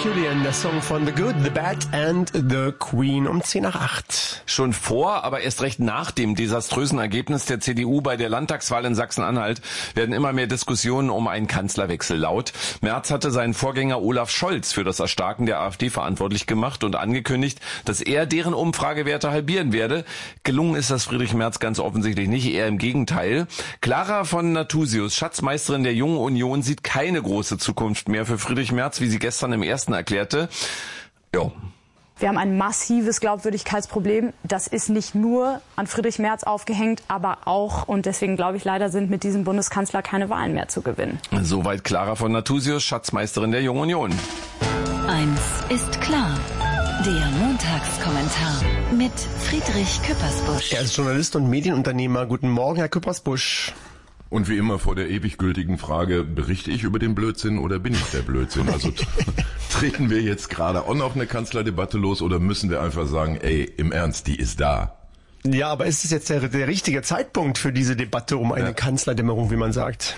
Julian, der Song von The Good, The Bad and The Queen um 7:50. Schon vor, aber erst recht nach dem desaströsen Ergebnis der CDU bei der Landtagswahl in Sachsen-Anhalt werden immer mehr Diskussionen um einen Kanzlerwechsel laut. Merz hatte seinen Vorgänger Olaf Scholz für das Erstarken der AfD verantwortlich gemacht und angekündigt, dass er deren Umfragewerte halbieren werde. Gelungen ist das Friedrich Merz ganz offensichtlich nicht, eher im Gegenteil. Clara von Nathusius, Schatzmeisterin der Jungen Union, sieht keine große Zukunft mehr für Friedrich Merz, wie sie gestern im Ersten erklärte. Ja. Wir haben ein massives Glaubwürdigkeitsproblem. Das ist nicht nur an Friedrich Merz aufgehängt, aber auch, und deswegen glaube ich leider, sind mit diesem Bundeskanzler keine Wahlen mehr zu gewinnen. Soweit Clara von Nathusius, Schatzmeisterin der Jungen Union. Eins ist klar. Der Montagskommentar mit Friedrich Küppersbusch. Er ist Journalist und Medienunternehmer. Guten Morgen, Herr Küppersbusch. Und wie immer vor der ewig gültigen Frage, berichte ich über den Blödsinn oder bin ich der Blödsinn? Also treten wir jetzt gerade auch noch eine Kanzlerdebatte los oder müssen wir einfach sagen, ey, im Ernst, die ist da? Ja, aber ist es jetzt der richtige Zeitpunkt für diese Debatte um eine Kanzlerdämmerung, wie man sagt?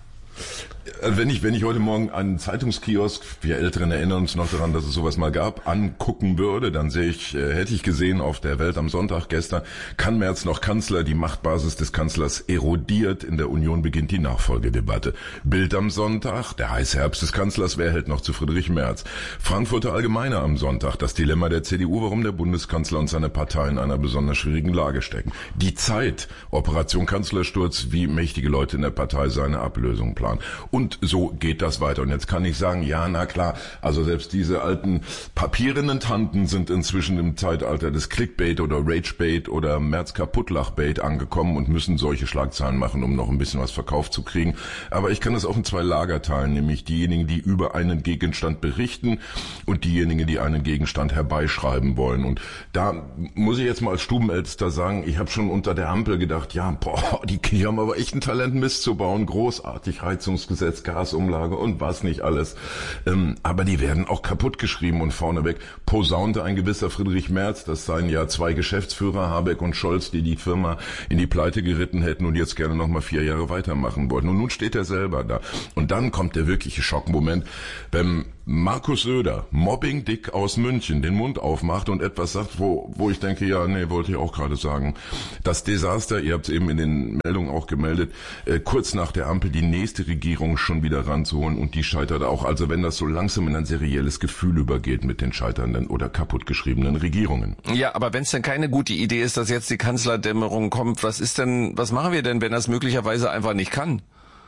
Wenn ich heute Morgen einen Zeitungskiosk, wir Älteren erinnern uns noch daran, dass es sowas mal gab, angucken würde, dann hätte ich gesehen auf der Welt am Sonntag gestern, kann Merz noch Kanzler, die Machtbasis des Kanzlers erodiert, in der Union beginnt die Nachfolgedebatte. Bild am Sonntag, der heiße Herbst des Kanzlers, wer hält noch zu Friedrich Merz? Frankfurter Allgemeine am Sonntag, das Dilemma der CDU, warum der Bundeskanzler und seine Partei in einer besonders schwierigen Lage stecken. Die Zeit, Operation Kanzlersturz, wie mächtige Leute in der Partei seine Ablösung planen. Und so geht das weiter. Und jetzt kann ich sagen, ja, na klar, also selbst diese alten papierenden Tanten sind inzwischen im Zeitalter des Clickbait oder Ragebait oder Merz-Kaputtlachbait angekommen und müssen solche Schlagzeilen machen, um noch ein bisschen was verkauft zu kriegen. Aber ich kann das auch in zwei Lager teilen, nämlich diejenigen, die über einen Gegenstand berichten und diejenigen, die einen Gegenstand herbeischreiben wollen. Und da muss ich jetzt mal als Stubenältester sagen, ich habe schon unter der Ampel gedacht, ja, die haben aber echt ein Talent, Mist zu bauen, großartig, Heizungsgesetz, Gasumlage und was nicht alles. Aber die werden auch kaputt geschrieben und vorneweg posaunte ein gewisser Friedrich Merz, das seien ja zwei Geschäftsführer, Habeck und Scholz, die Firma in die Pleite geritten hätten und jetzt gerne noch mal 4 Jahre weitermachen wollten. Und nun steht er selber da. Und dann kommt der wirkliche Schockmoment, wenn Markus Söder, Mobbing-Dick aus München, den Mund aufmacht und etwas sagt, wo ich denke, ja, nee, wollte ich auch gerade sagen. Das Desaster, ihr habt es eben in den Meldungen auch gemeldet, kurz nach der Ampel die nächste Regierung schon wieder ranzuholen und die scheitert auch. Also wenn das so langsam in ein serielles Gefühl übergeht mit den scheiternden oder kaputtgeschriebenen Regierungen. Ja, aber wenn es denn keine gute Idee ist, dass jetzt die Kanzlerdämmerung kommt, was machen wir denn, wenn er es möglicherweise einfach nicht kann?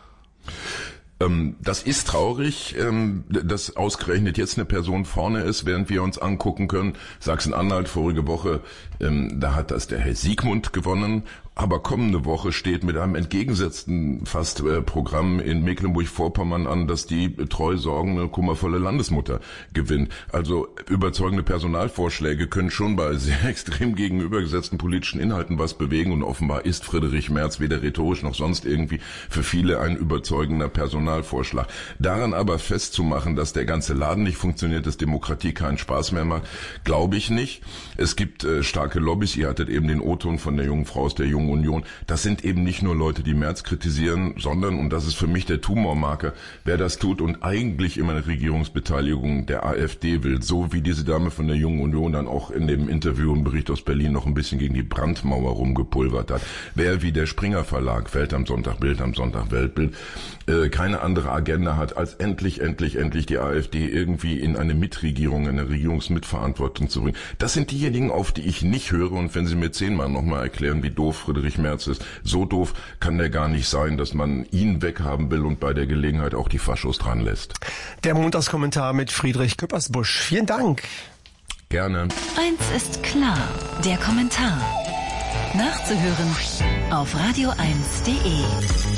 Das ist traurig, dass ausgerechnet jetzt eine Person vorne ist, während wir uns angucken können. Sachsen-Anhalt vorige Woche, da hat das der Herr Siegmund gewonnen. Aber kommende Woche steht mit einem entgegengesetzten Programm in Mecklenburg-Vorpommern an, dass die treu sorgende, kummervolle Landesmutter gewinnt. Also überzeugende Personalvorschläge können schon bei sehr extrem gegenübergesetzten politischen Inhalten was bewegen und offenbar ist Friedrich Merz weder rhetorisch noch sonst irgendwie für viele ein überzeugender Personalvorschlag. Daran aber festzumachen, dass der ganze Laden nicht funktioniert, dass Demokratie keinen Spaß mehr macht, glaube ich nicht. Es gibt starke Lobbys, ihr hattet eben den O-Ton von der jungen Frau aus der Jungen Union. Das sind eben nicht nur Leute, die Merz kritisieren, sondern, und das ist für mich der Tumormarker, wer das tut und eigentlich immer eine Regierungsbeteiligung der AfD will, so wie diese Dame von der Jungen Union dann auch in dem Interview im Bericht aus Berlin noch ein bisschen gegen die Brandmauer rumgepulvert hat. Wer wie der Springer Verlag, Welt am Sonntag, Bild am Sonntag, Weltbild, keine andere Agenda hat, als endlich die AfD irgendwie in eine Mitregierung, eine Regierungsmitverantwortung zu bringen. Das sind diejenigen, auf die ich nicht höre, und wenn Sie mir 10-mal nochmal erklären, wie doof Friedrich Merz ist, so doof kann der gar nicht sein, dass man ihn weghaben will und bei der Gelegenheit auch die Faschos dran lässt. Der Montagskommentar mit Friedrich Küppersbusch. Vielen Dank. Gerne. Eins ist klar, der Kommentar. Nachzuhören auf radio1.de.